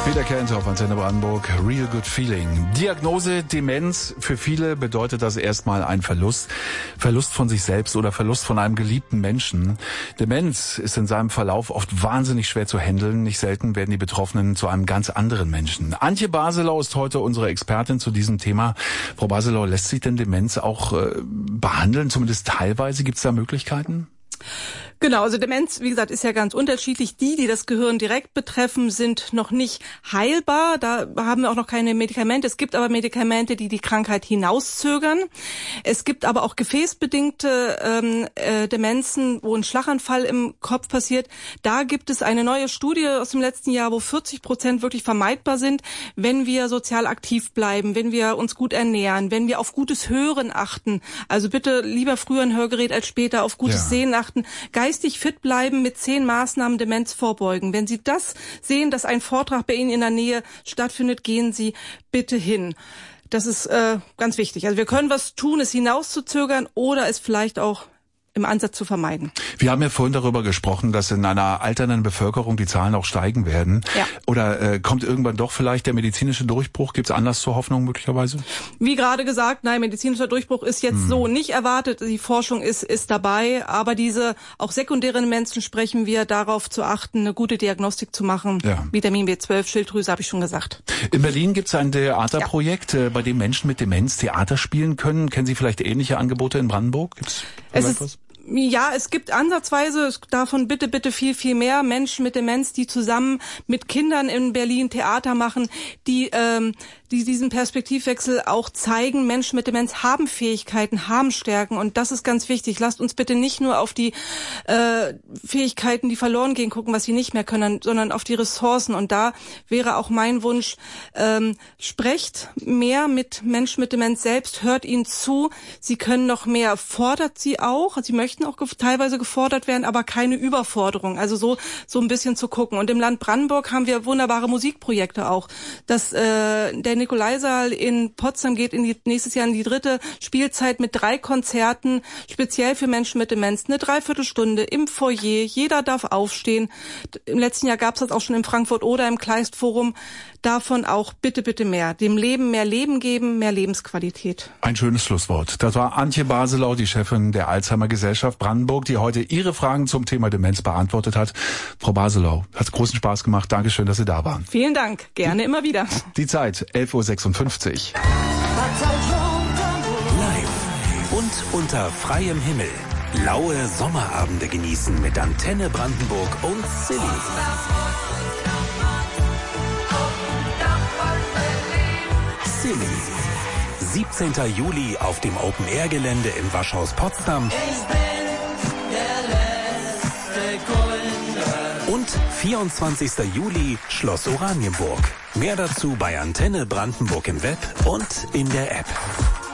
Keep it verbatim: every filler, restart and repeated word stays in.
Peter Kent auf Antenne Brandenburg, Real Good Feeling. Diagnose Demenz, für viele bedeutet das erstmal ein Verlust. Verlust von sich selbst oder Verlust von einem geliebten Menschen. Demenz ist in seinem Verlauf oft wahnsinnig schwer zu handeln. Nicht selten werden die Betroffenen zu einem ganz anderen Menschen. Antje Baselau ist heute unsere Expertin zu diesem Thema. Frau Baselau, lässt sich denn Demenz auch äh, behandeln, zumindest teilweise? Gibt es da Möglichkeiten? Genau, also Demenz, wie gesagt, ist ja ganz unterschiedlich. Die, die das Gehirn direkt betreffen, sind noch nicht heilbar. Da haben wir auch noch keine Medikamente. Es gibt aber Medikamente, die die Krankheit hinauszögern. Es gibt aber auch gefäßbedingte ähm, äh, Demenzen, wo ein Schlaganfall im Kopf passiert. Da gibt es eine neue Studie aus dem letzten Jahr, wo vierzig Prozent wirklich vermeidbar sind, wenn wir sozial aktiv bleiben, wenn wir uns gut ernähren, wenn wir auf gutes Hören achten. Also bitte lieber früher ein Hörgerät als später, auf gutes ja. Sehen achten. Geistig fit bleiben, mit zehn Maßnahmen Demenz vorbeugen. Wenn Sie das sehen, dass ein Vortrag bei Ihnen in der Nähe stattfindet, gehen Sie bitte hin. Das ist äh, ganz wichtig. Also wir können was tun, es hinauszuzögern oder es vielleicht auch im Ansatz zu vermeiden. Wir haben ja vorhin darüber gesprochen, dass in einer alternden Bevölkerung die Zahlen auch steigen werden. Ja. Oder äh, kommt irgendwann doch vielleicht der medizinische Durchbruch? Gibt es Anlass zur Hoffnung möglicherweise? Wie gerade gesagt, nein, medizinischer Durchbruch ist jetzt hm. so nicht erwartet. Die Forschung ist ist dabei, aber diese auch sekundären Demenzen sprechen wir darauf zu achten, eine gute Diagnostik zu machen. Ja. Vitamin B zwölf, Schilddrüse, habe ich schon gesagt. In Berlin gibt es ein Theaterprojekt, ja. bei dem Menschen mit Demenz Theater spielen können. Kennen Sie vielleicht ähnliche Angebote in Brandenburg? Gibt's es ist was? Ja, es gibt ansatzweise davon bitte, bitte viel, viel mehr Menschen mit Demenz, die zusammen mit Kindern in Berlin Theater machen, die ähm, die diesen Perspektivwechsel auch zeigen. Menschen mit Demenz haben Fähigkeiten, haben Stärken und das ist ganz wichtig. Lasst uns bitte nicht nur auf die äh, Fähigkeiten, die verloren gehen, gucken, was sie nicht mehr können, sondern auf die Ressourcen. Und da wäre auch mein Wunsch, ähm, sprecht mehr mit Menschen mit Demenz selbst, hört ihnen zu. Sie können noch mehr, fordert sie auch. Sie möchten auch ge- teilweise gefordert werden, aber keine Überforderung. Also so so ein bisschen zu gucken. Und im Land Brandenburg haben wir wunderbare Musikprojekte auch. Das äh, der Nikolaisaal in Potsdam geht in die, nächstes Jahr in die dritte Spielzeit mit drei Konzerten, speziell für Menschen mit Demenz. Eine Dreiviertelstunde im Foyer, jeder darf aufstehen. Im letzten Jahr gab es das auch schon in Frankfurt oder im Kleistforum. Davon auch bitte, bitte mehr. Dem Leben mehr Leben geben, mehr Lebensqualität. Ein schönes Schlusswort. Das war Antje Baselau, die Chefin der Alzheimer-Gesellschaft Brandenburg, die heute Ihre Fragen zum Thema Demenz beantwortet hat. Frau Baselau, hat großen Spaß gemacht. Dankeschön, dass Sie da waren. Vielen Dank. Gerne immer wieder. Die Zeit, elf Uhr sechsundfünfzig. Live und unter freiem Himmel. Laue Sommerabende genießen mit Antenne Brandenburg und Silly. Silly. siebzehnten Juli auf dem Open-Air-Gelände im Waschhaus Potsdam. Ich bin der letzte Kunde. Und vierundzwanzigsten Juli Schloss Oranienburg. Mehr dazu bei Antenne Brandenburg im Web und in der App.